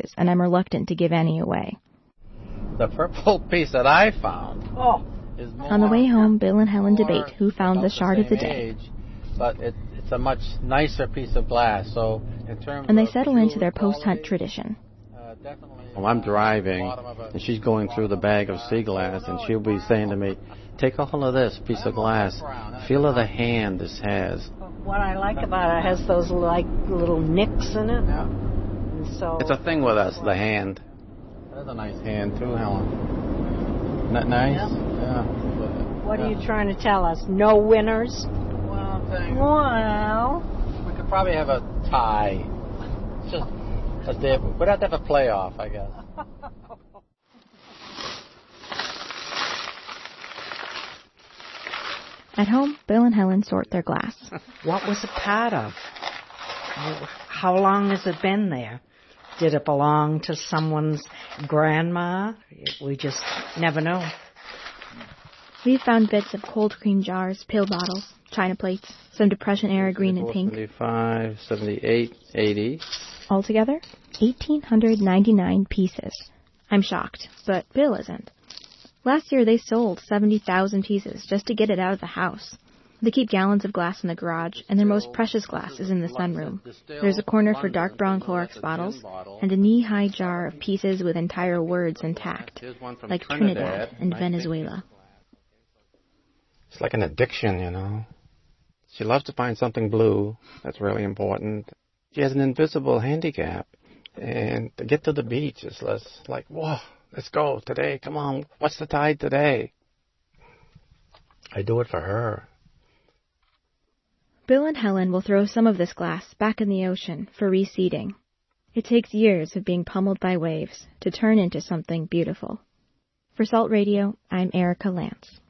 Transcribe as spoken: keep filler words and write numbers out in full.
pieces, and I'm reluctant to give any away. The purple piece that I found oh. is more... On the way home, Bill and Helen debate who found the shard the of the day. Age, but it, it's a much nicer piece of glass, so in terms and they of settle into their quality, post-hunt tradition. Uh, definitely, well, I'm driving, and she's going through the bag of sea glass, and she'll be saying to me, take a hold of this piece of glass. Feel of the hand this has. What I like about it has those like little nicks in it. Yeah. And so it's a thing with us, the hand. That's a nice hand too, Helen. Isn't that nice? Yeah. yeah. What yeah. are you trying to tell us? No winners? Well, I'm saying... Well... We could probably have a tie. It's just a day. We'd have to have a playoff, I guess. At home, Bill and Helen sort their glass. What was it part of? How long has it been there? Did it belong to someone's grandma? We just never know. We've found bits of cold cream jars, pill bottles, china plates, some Depression-era green and pink. seventy-five, seventy-eight, eighty. Altogether, one thousand eight hundred ninety-nine pieces. I'm shocked, but Bill isn't. Last year, they sold seventy thousand pieces just to get it out of the house. They keep gallons of glass in the garage, and their most precious glass is in the sunroom. There's a corner for dark brown Clorox bottles, and a knee-high jar of pieces with entire words intact, like Trinidad and Venezuela. It's like an addiction, you know. She loves to find something blue. That's really important. She has an invisible handicap, and to get to the beach is less like, whoa, let's go today. Come on, what's the tide today? I do it for her. Bill and Helen will throw some of this glass back in the ocean for reseeding. It takes years of being pummeled by waves to turn into something beautiful. For Salt Radio, I'm Erica Lance.